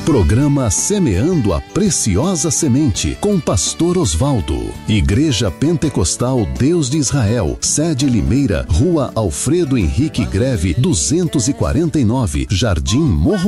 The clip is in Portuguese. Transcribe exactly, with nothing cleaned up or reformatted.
Programa Semeando a Preciosa Semente, com Pastor Osvaldo. Igreja Pentecostal Deus de Israel, sede Limeira, Rua Alfredo Henrique Greve, duzentos e quarenta e nove, Jardim Morro